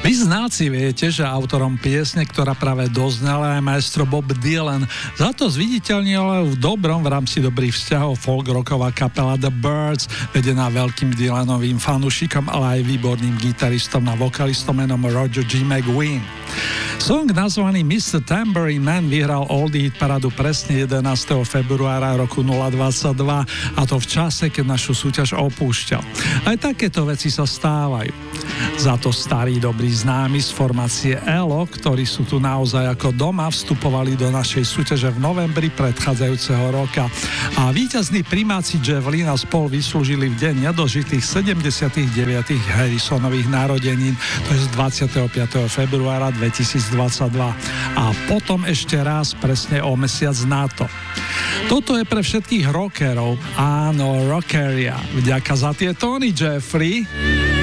Vy znáci viete, že autorom piesne, ktorá práve doznala, je maestro Bob Dylan. Za to zviditeľnil v dobrom v rámci dobrých vzťahov folk-rocková kapela The Byrds, vedená veľkým Dylanovým fanúšikom, ale aj výborným gitaristom a vokalistom menom Roger G. McGuinn. Song nazvaný Mr. Tambourine Man vyhral Oldie Hit paradu presne 11. februára roku 2022, a to v čase, keď našu súťaž opúšťal. Aj takéto veci sa stávajú. Za to starí dobrý známi z formácie ELO, ktorí sú tu naozaj ako doma, vstupovali do našej súťaže v novembri predchádzajúceho roka. A víťazní primáci Jeff Lynne a spol vyslúžili v deň nedožitých 79. Harrisonových narodenín, to je z 25. februára 2022. A potom ešte raz presne o mesiac na to. Toto je pre všetkých rockerov, áno, rockeria. Vďaka za tie tóny, Jeffrey.